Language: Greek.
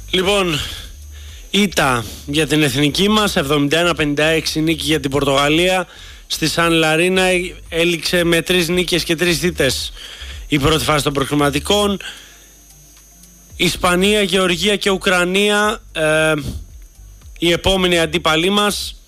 Λοιπόν, ήττα για την εθνική μας, 71-56 νίκη για την Πορτογαλία. Στη Σαν Λαρίνα έληξε με 3 νίκες και 3 ήττες η πρώτη φάση των προκριματικών. Ισπανία, Γεωργία και Ουκρανία, οι επόμενοι αντίπαλοι μας.